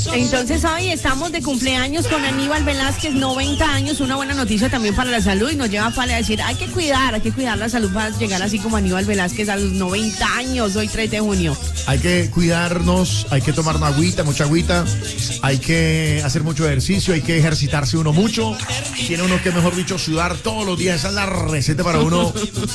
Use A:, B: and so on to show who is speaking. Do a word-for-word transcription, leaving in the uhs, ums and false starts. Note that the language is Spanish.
A: Entonces hoy estamos de cumpleaños con Aníbal Velázquez, noventa años, una buena noticia también para la salud y nos lleva a decir, hay que cuidar, hay que cuidar la salud para llegar así como Aníbal Velázquez a los noventa años, hoy tres de junio.
B: Hay que cuidarnos, hay que tomar una agüita, mucha agüita, hay que hacer mucho ejercicio, hay que ejercitarse uno mucho, tiene uno que, mejor dicho, sudar todos los días, esa es la receta para uno